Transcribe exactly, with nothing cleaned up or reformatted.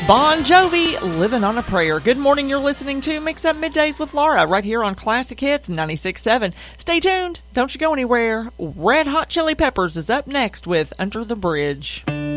Bon Jovi, Living on a Prayer. Good morning, you're listening to Mix Up Middays with Laura right here on Classic Hits ninety-six point seven. Stay tuned, don't you go anywhere. Red Hot Chili Peppers is up next with Under the Bridge.